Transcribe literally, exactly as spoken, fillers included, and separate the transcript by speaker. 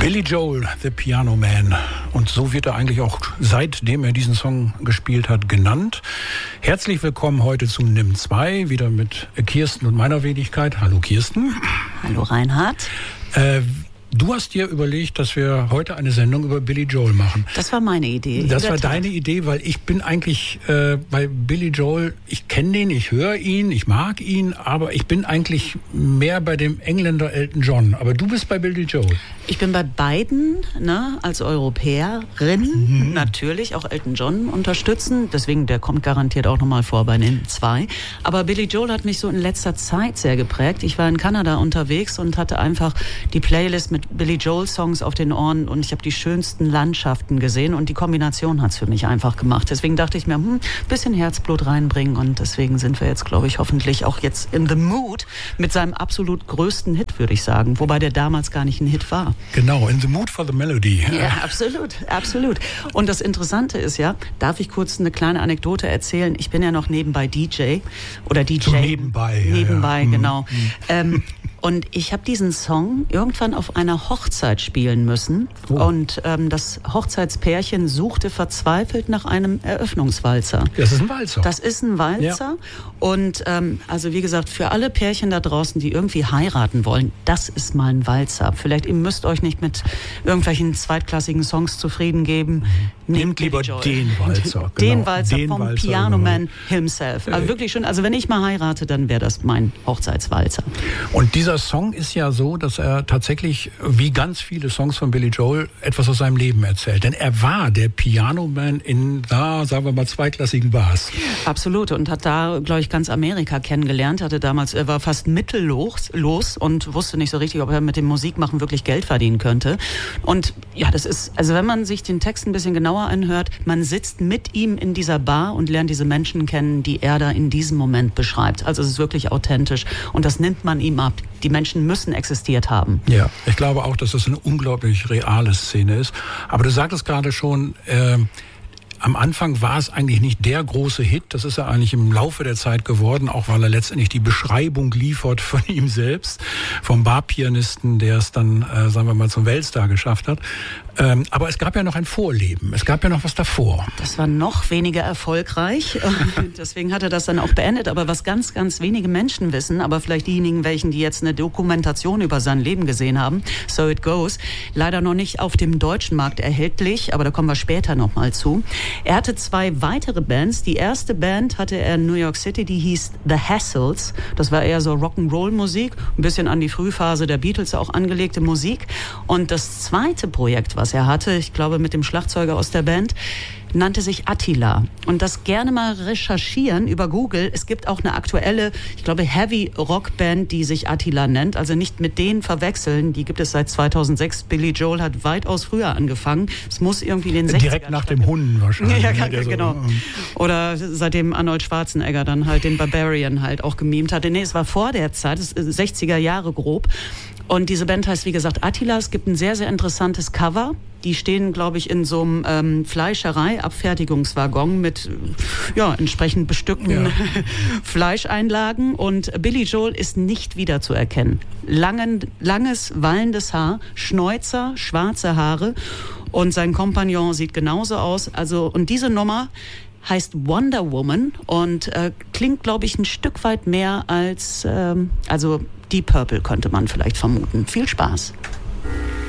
Speaker 1: Billy Joel, The Piano Man. Und so wird er eigentlich auch, seitdem er diesen Song gespielt hat, genannt. Herzlich willkommen heute zu Nimm zwei, wieder mit Kirsten und meiner Wenigkeit. Hallo Kirsten.
Speaker 2: Hallo Reinhard.
Speaker 1: Äh, Du hast dir überlegt, dass wir heute eine Sendung über Billy Joel machen.
Speaker 2: Das war meine Idee.
Speaker 1: Das war deine Idee, weil ich bin eigentlich äh, bei Billy Joel, ich kenne den, ich höre ihn, ich mag ihn, aber ich bin eigentlich mehr bei dem Engländer Elton John. Aber du bist bei Billy Joel.
Speaker 2: Ich bin bei beiden, ne, als Europäerin, mhm. natürlich auch Elton John unterstützen. Deswegen, der kommt garantiert auch nochmal vor bei Nimm zwei. Aber Billy Joel hat mich so in letzter Zeit sehr geprägt. Ich war in Kanada unterwegs und hatte einfach die Playlist mit Billy Joel Songs auf den Ohren und ich habe die schönsten Landschaften gesehen und die Kombination hat es für mich einfach gemacht. Deswegen dachte ich mir, hm, bisschen Herzblut reinbringen und deswegen sind wir jetzt, glaube ich, hoffentlich auch jetzt in the mood mit seinem absolut größten Hit, würde ich sagen. Wobei der damals gar nicht ein Hit war.
Speaker 1: Genau, in the mood for the melody.
Speaker 2: Ja, absolut, absolut. Und das Interessante ist ja, darf ich kurz eine kleine Anekdote erzählen? Ich bin ja noch nebenbei D J oder D J.
Speaker 1: So nebenbei.
Speaker 2: Nebenbei,
Speaker 1: ja, ja.
Speaker 2: genau.
Speaker 1: Mhm.
Speaker 2: Ähm, Und ich habe diesen Song irgendwann auf einer Hochzeit spielen müssen. Oh. Und ähm, das Hochzeitspärchen suchte verzweifelt nach einem Eröffnungswalzer.
Speaker 1: Das ist ein Walzer.
Speaker 2: Das ist ein Walzer. Ja. Und ähm, also wie gesagt, für alle Pärchen da draußen, die irgendwie heiraten wollen, das ist mal ein Walzer. Vielleicht, ihr müsst euch nicht mit irgendwelchen zweitklassigen Songs zufrieden geben.
Speaker 1: Mhm. Nehmt lieber den Walzer.
Speaker 2: Den
Speaker 1: genau.
Speaker 2: Walzer
Speaker 1: den
Speaker 2: vom
Speaker 1: Walzer,
Speaker 2: Piano
Speaker 1: genau.
Speaker 2: Man himself. Also wirklich schön. Also wenn ich mal heirate, dann wäre das mein Hochzeitswalzer.
Speaker 1: Und dieser Song ist ja so, dass er tatsächlich, wie ganz viele Songs von Billy Joel, etwas aus seinem Leben erzählt. Denn er war der Piano Man in, da, sagen wir mal, zweiklassigen Bars.
Speaker 2: Absolut. Und hat da, glaube ich, ganz Amerika kennengelernt. Hatte damals, er war fast mittellos los und wusste nicht so richtig, ob er mit dem Musikmachen wirklich Geld verdienen könnte. Und ja, das ist, also wenn man sich den Text ein bisschen genauer anhört, man sitzt mit ihm in dieser Bar und lernt diese Menschen kennen, die er da in diesem Moment beschreibt. Also es ist wirklich authentisch. Und das nimmt man ihm ab. Die Menschen müssen existiert haben.
Speaker 1: Ja, ich glaube auch, dass das eine unglaublich reale Szene ist. Aber du sagtest gerade schon, äh, am Anfang war es eigentlich nicht der große Hit. Das ist er eigentlich im Laufe der Zeit geworden, auch weil er letztendlich die Beschreibung liefert von ihm selbst, vom Barpianisten, der es dann, äh, sagen wir mal, zum Weltstar geschafft hat. Ähm, aber es gab ja noch ein Vorleben. Es gab ja noch was davor.
Speaker 2: Das war noch weniger erfolgreich. Deswegen hat er das dann auch beendet. Aber was ganz, ganz wenige Menschen wissen, aber vielleicht diejenigen, welchen, die jetzt eine Dokumentation über sein Leben gesehen haben, So It Goes, leider noch nicht auf dem deutschen Markt erhältlich, aber da kommen wir später noch mal zu. Er hatte zwei weitere Bands. Die erste Band hatte er in New York City, die hieß The Hassles. Das war eher so Rock'n'Roll-Musik, ein bisschen an die Frühphase der Beatles auch angelegte Musik. Und das zweite Projekt, was er hatte, ich glaube mit dem Schlagzeuger aus der Band, nannte sich Attila. Und das gerne mal recherchieren über Google. Es gibt auch eine aktuelle, ich glaube, Heavy-Rock-Band, die sich Attila nennt. Also nicht mit denen verwechseln. Die gibt es seit zweitaunsechs. Billy Joel hat weitaus früher angefangen. Es muss irgendwie in den sechzigern.
Speaker 1: Direkt nach dem Hunden wahrscheinlich.
Speaker 2: Ja,
Speaker 1: ja,
Speaker 2: genau. So, oder seitdem Arnold Schwarzenegger dann halt den Barbarian halt auch gemimt hatte. Nee, es war vor der Zeit, es ist sechziger Jahre grob. Und diese Band heißt, wie gesagt, Attila. Es gibt ein sehr, sehr interessantes Cover. Die stehen, glaube ich, in so einem ähm, Fleischerei-Abfertigungswaggon mit ja, entsprechend bestückten ja. Fleischeinlagen. Und Billy Joel ist nicht wiederzuerkennen. Langen, langes, wallendes Haar, Schnäuzer, schwarze Haare. Und sein Kompagnon sieht genauso aus. Also, und diese Nummer heißt Wonder Woman und äh, klingt, glaube ich, ein Stück weit mehr als, ähm, also Deep Purple könnte man vielleicht vermuten. Viel Spaß.